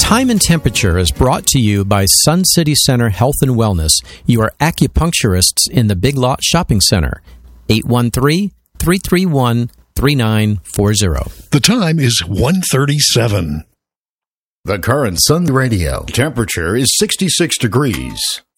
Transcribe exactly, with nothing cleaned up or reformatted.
Time and Temperature is brought to you by Sun City Center Health and Wellness, your acupuncturists in the Big Lot Shopping Center. eight one three, three three one, three nine four zero. The time is one thirty-seven. The current Sun Radio temperature is sixty-six degrees.